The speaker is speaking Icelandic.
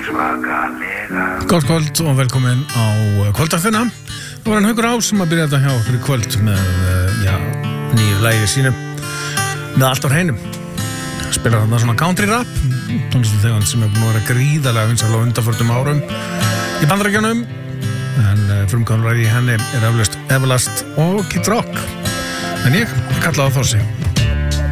Gott kvöld og velkomin á kvöldaktina. Það var Haukur Ás sem að byrja þetta hjá okkur í kvöld með nýju lagi sínu með allt á hreinum. Spilar þarna svona country rap, tónlistartegund sem búin að vera gríðarlega vinsæl á undanförnum árum í Bandaríkjunum, en frumkvæðarar í henni eflaust Everlast og Kid Rock. En ég kallaði það Þorsi.